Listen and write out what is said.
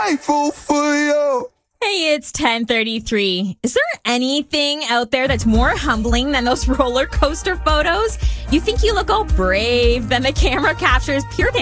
grateful for you. Hey, it's 10:33. Is there anything out there that's more humbling than those roller coaster photos? You think you look all brave, then the camera captures pure